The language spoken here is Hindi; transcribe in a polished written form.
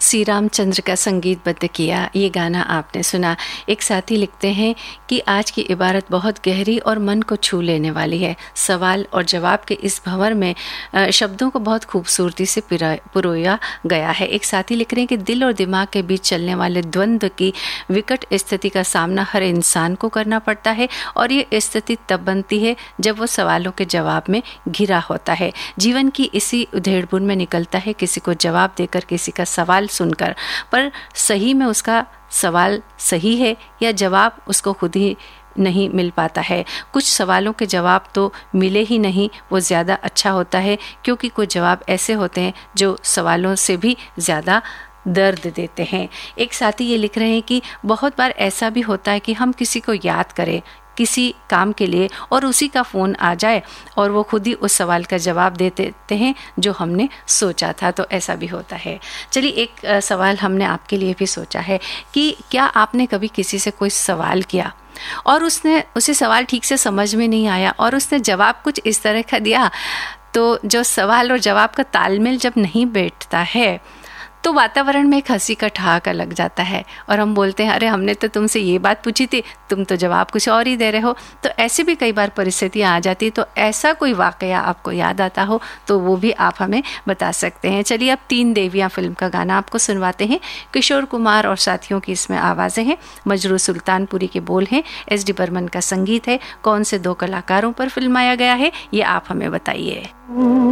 सी रामचंद्र का संगीतबद्ध किया ये गाना आपने सुना। एक साथी लिखते हैं कि आज की इबारत बहुत गहरी और मन को छू लेने वाली है। सवाल और जवाब के इस भंवर में शब्दों को बहुत खूबसूरती से पिरोया गया है। एक साथी लिख रहे हैं कि दिल और दिमाग के बीच चलने वाले द्वंद्व की विकट स्थिति का सामना हर इंसान को करना पड़ता है और ये स्थिति तब बनती है जब वो सवालों के जवाब में घिरा होता है। जीवन की इसी उधेड़बुन में निकलता है, किसी को जवाब देकर, किसी का सवाल सुनकर। पर सही में उसका सवाल सही है या जवाब उसको खुद ही नहीं मिल पाता है। कुछ सवालों के जवाब तो मिले ही नहीं, वो ज़्यादा अच्छा होता है, क्योंकि कुछ जवाब ऐसे होते हैं जो सवालों से भी ज़्यादा दर्द देते हैं। एक साथी ये लिख रहे हैं कि बहुत बार ऐसा भी होता है कि हम किसी को याद करें किसी काम के लिए और उसी का फ़ोन आ जाए और वो खुद ही उस सवाल का जवाब दे देते हैं जो हमने सोचा था। तो ऐसा भी होता है। चलिए, एक सवाल हमने आपके लिए भी सोचा है कि क्या आपने कभी किसी से कोई सवाल किया और उसे सवाल ठीक से समझ में नहीं आया और उसने जवाब कुछ इस तरह का दिया, तो जो सवाल और जवाब का तालमेल जब नहीं बैठता है तो वातावरण में एक हंसी का ठहाका लग जाता है और हम बोलते हैं, अरे हमने तो तुमसे ये बात पूछी थी, तुम तो जवाब कुछ और ही दे रहे हो। तो ऐसी भी कई बार परिस्थितियाँ आ जाती। तो ऐसा कोई वाकया आपको याद आता हो तो वो भी आप हमें बता सकते हैं। चलिए, अब 3 देवियाँ फिल्म का गाना आपको सुनवाते हैं। किशोर कुमार और साथियों की इसमें आवाज़ें हैं, मजरू सुल्तानपुरी के बोल हैं, SD बर्मन का संगीत है। कौन से 2 कलाकारों पर फिल्माया गया है ये आप हमें बताइए।